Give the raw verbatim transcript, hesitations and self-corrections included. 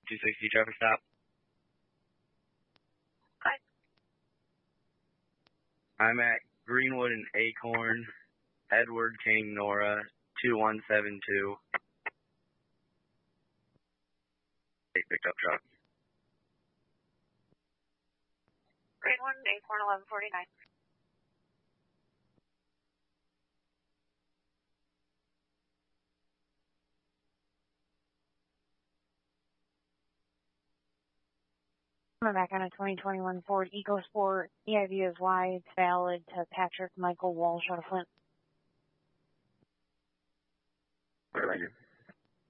two sixty traffic stop. Hi. I'm at Greenwood and Acorn, Edward King Nora, two one seven two. Take pickup truck. Greenwood and Acorn, eleven forty-nine. I'm back on a twenty twenty-one Ford EcoSport. E I V is Y. It's valid to Patrick Michael Walsh out of Flint.